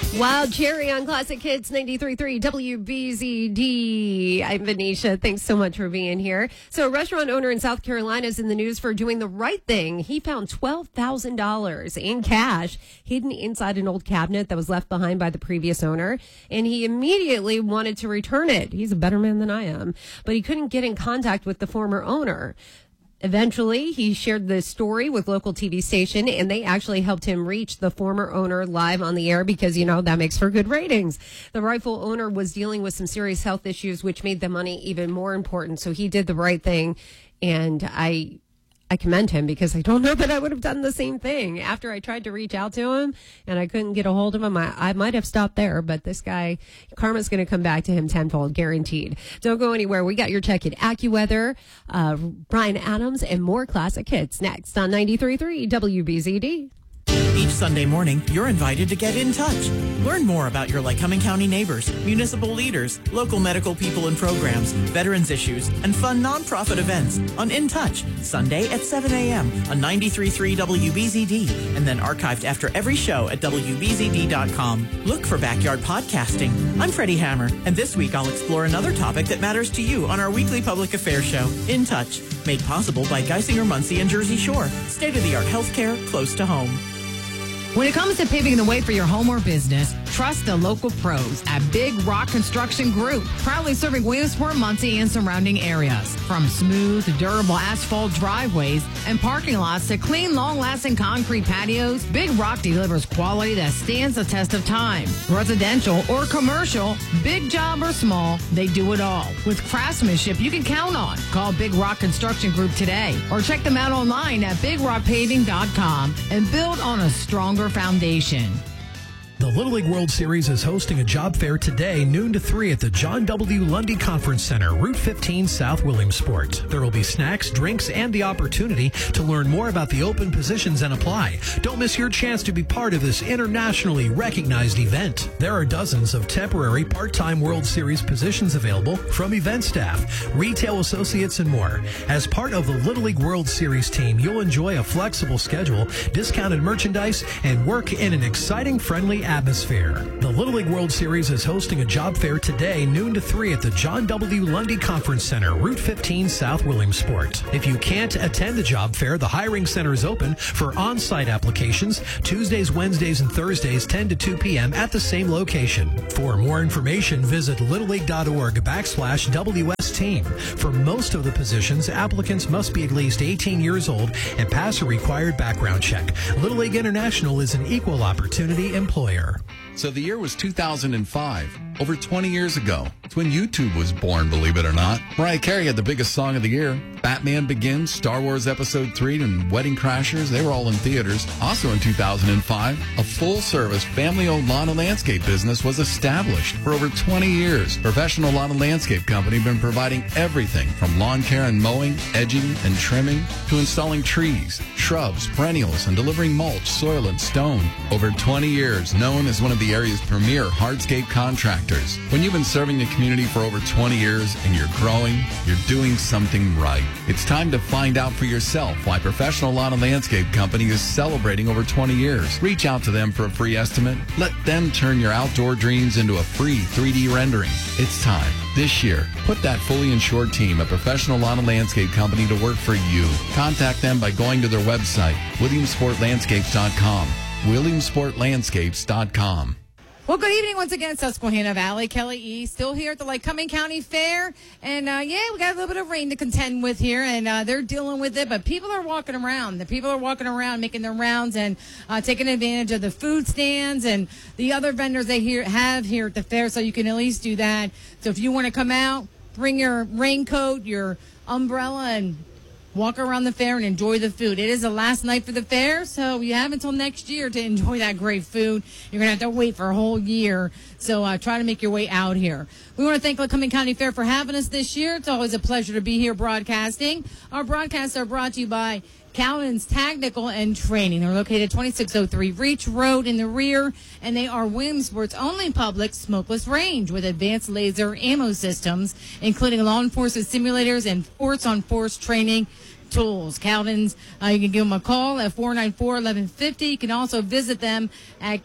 Wild Cherry on Classic Hits 93.3 WBZD. I'm Venetia. Thanks so much for being here. So a restaurant owner in South Carolina is in the news for doing the right thing. He found $12,000 in cash hidden inside an old cabinet that was left behind by the previous owner, and he immediately wanted to return it. He's a better man than I am, but he couldn't get in contact with the former owner. Eventually, he shared this story with local TV station, and they actually helped him reach the former owner live on the air because, that makes for good ratings. The rightful owner was dealing with some serious health issues, which made the money even more important. So he did the right thing, and I commend him because I don't know that I would have done the same thing. After I tried to reach out to him and I couldn't get a hold of him, I might have stopped there, but this guy, karma's going to come back to him tenfold, guaranteed. Don't go anywhere. We got your check at AccuWeather, Brian Adams, and more classic hits next on 93.3 WBZD. Each Sunday morning, you're invited to get in touch. Learn more about your Lycoming County neighbors, municipal leaders, local medical people and programs, veterans issues, and fun nonprofit events on In Touch, Sunday at 7 a.m. on 93.3 WBZD, and then archived after every show at WBZD.com. Look for Backyard Podcasting. I'm Freddie Hammer, and this week I'll explore another topic that matters to you on our weekly public affairs show, In Touch, made possible by Geisinger, Muncie, and Jersey Shore. State-of-the-art healthcare close to home. When it comes to paving the way for your home or business, trust the local pros at Big Rock Construction Group, proudly serving Williamsport, Muncie, and surrounding areas. From smooth, durable asphalt driveways and parking lots to clean, long-lasting concrete patios, Big Rock delivers quality that stands the test of time. Residential or commercial, big job or small, they do it all. With craftsmanship you can count on. Call Big Rock Construction Group today or check them out online at BigRockPaving.com and build on a stronger foundation. The Little League World Series is hosting a job fair today, noon to 3 at the John W. Lundy Conference Center, Route 15, South Williamsport. There will be snacks, drinks, and the opportunity to learn more about the open positions and apply. Don't miss your chance to be part of this internationally recognized event. There are dozens of temporary part-time World Series positions available from event staff, retail associates, and more. As part of the Little League World Series team, you'll enjoy a flexible schedule, discounted merchandise, and work in an exciting, friendly atmosphere. The Little League World Series is hosting a job fair today, noon to 3 at the John W. Lundy Conference Center, Route 15, South Williamsport. If you can't attend the job fair, the hiring center is open for on-site applications Tuesdays, Wednesdays, and Thursdays, 10 to 2 p.m. at the same location. For more information, visit littleleague.org/WS team. For most of the positions, applicants must be at least 18 years old and pass a required background check. Little League International is an equal opportunity employer. So the year was 2005, over 20 years ago. It's when YouTube was born, believe it or not. Mariah Carey had the biggest song of the year. Batman Begins, Star Wars Episode 3, and Wedding Crashers, they were all in theaters. Also in 2005, a full-service, family-owned lawn and landscape business was established. For over 20 years, Professional Lawn and Landscape Company have been providing everything from lawn care and mowing, edging, and trimming, to installing trees, shrubs, perennials, and delivering mulch, soil, and stone. Over 20 years, known as one of the area's premier hardscape contractors. When you've been serving the community for over 20 years and you're growing, you're doing something right. It's time to find out for yourself why Professional Lawn and Landscape Company is celebrating over 20 years. Reach out to them for a free estimate. Let them turn your outdoor dreams into a free 3D rendering. It's time. This year, put that fully insured team at Professional Lawn and Landscape Company to work for you. Contact them by going to their website, WilliamsportLandscapes.com. WilliamsportLandscapes.com. Well, good evening once again, Susquehanna Valley. Kelly E. still here at the Lycoming County Fair. And, we got a little bit of rain to contend with here, and they're dealing with it. But people are walking around. The people are walking around, making their rounds, and taking advantage of the food stands and the other vendors they have here at the fair, so you can at least do that. So if you want to come out, bring your raincoat, your umbrella, and walk around the fair and enjoy the food. It is the last night for the fair, so you have until next year to enjoy that great food. You're going to have to wait for a whole year, so try to make your way out here. We want to thank Lycoming County Fair for having us this year. It's always a pleasure to be here broadcasting. Our broadcasts are brought to you by Calvin's Technical and Training. They're located 2603 Reach Road in the rear, and they are Williamsport's only public smokeless range with advanced laser ammo systems, including law enforcement simulators and force-on-force training. Tools. Cowden's, you can give them a call at 494-1150. You can also visit them at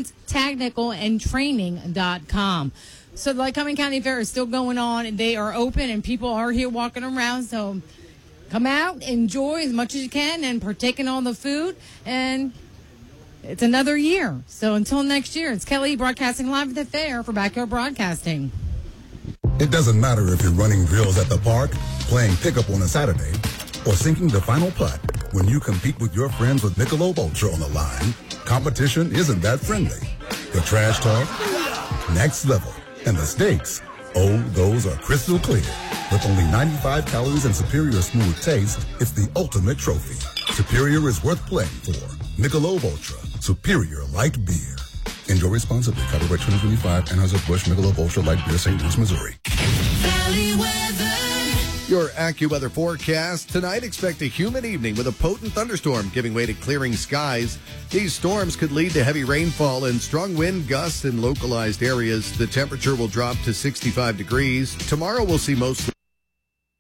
cowdenstechnicalandtraining.com. So the Lycoming County Fair is still going on, and they are open, and people are here walking around. So come out, enjoy as much as you can, and partake in all the food. And it's another year. So until next year, it's Kelly broadcasting live at the fair for Backyard Broadcasting. It doesn't matter if you're running drills at the park, playing pickup on a Saturday, or sinking the final putt. When you compete with your friends with Michelob Ultra on the line, competition isn't that friendly. The trash talk, next level, and the stakes, oh, those are crystal clear. With only 95 calories and superior smooth taste, it's the ultimate trophy. Superior is worth playing for. Michelob Ultra, superior light beer. Enjoy responsibly. Copyright 2025, Anheuser-Busch Michelob Ultra Light Beer, St. Louis, Missouri. Valley weather. Your AccuWeather forecast. Tonight, expect a humid evening with a potent thunderstorm giving way to clearing skies. These storms could lead to heavy rainfall and strong wind gusts in localized areas. The temperature will drop to 65 degrees. Tomorrow, we'll see mostly